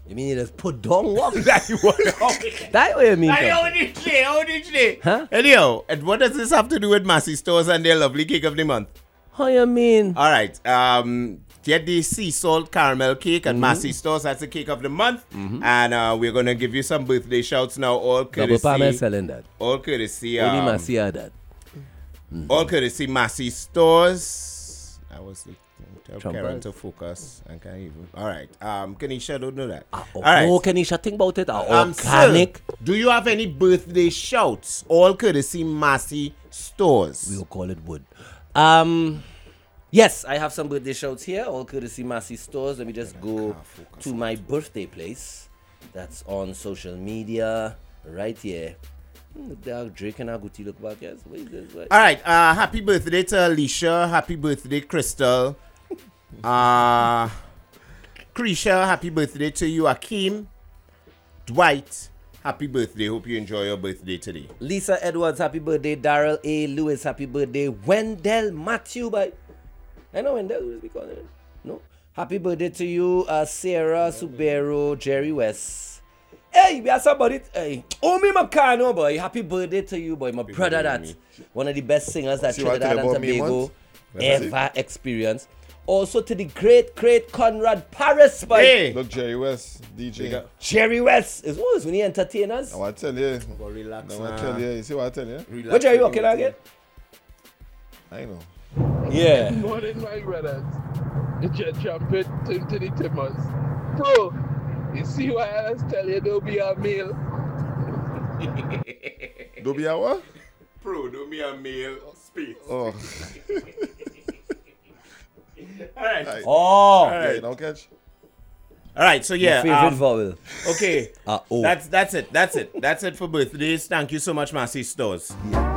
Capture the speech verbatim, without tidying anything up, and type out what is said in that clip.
You mean you just put down what? That you want That what you mean? Like, come? how did you say? How did you say? Huh? Anyhow, and what does this have to do with Massey Stores and their lovely cake of the month? How you mean? All right. Um, get the sea salt caramel cake at Mm-hmm. Massey Stores. That's the cake of the month. Mm-hmm. And uh, we're going to give you some birthday shouts now. All Double palm is courtesy. selling that. All courtesy. Only Um, Massey had that. all courtesy Massey Stores. I was the tell Trumpers. Karen to focus. I can't even. All right. Um, Kanisha, don't know that. Ah, All right. Oh, Kanisha, think about it. Ah, Um, organic. sir, do you have any birthday shouts? All courtesy Massey Stores. We'll call it wood. Um, yes, I have some birthday shouts here. All courtesy Massey Stores. Let me just go to my birthday place. That's on social media right here. Hmm, the dog Drake and Aguti look back. Yes, what is this? What? All right. Uh, happy birthday to Alicia. Happy birthday, Crystal. Uh, Krisha, happy birthday to you. Akeem. Dwight, happy birthday. Hope you enjoy your birthday today. Lisa Edwards, happy birthday. Daryl A. Lewis, happy birthday. Wendell Matthew, by I know Wendell Lewis be calling it. No. Happy birthday to you, uh, Sarah Subero, Jerry West. Hey, we have somebody. Hey, oh me Macano, boy. Happy birthday to you, boy. My Happy brother, birthday that to me. one of the best singers that See what I Trinidad tell and you about me, Tobago man? ever experienced. Also to the great, great Conrad Paris, boy. Hey. Look, Jerry West, D J. Big up. Jerry West is always when he entertain us. I want to tell you. Go relax I want now. to tell you. You see what I tell you? Relax What Jerry with working me. again? I know. Yeah. Good morning, my brothers. It's your trumpet, Tim Titty Timmons. Bro, you see why I was telling you don't be a meal? Do be a what? Pro, do me a meal space. Oh. All right. Right. Oh, Yeah, you know, catch? All right. So yeah. favorite um, vowel. okay. Ah, oh. That's that's it. That's it. That's it for birthdays. Thank you so much, Massey Stores. Yeah.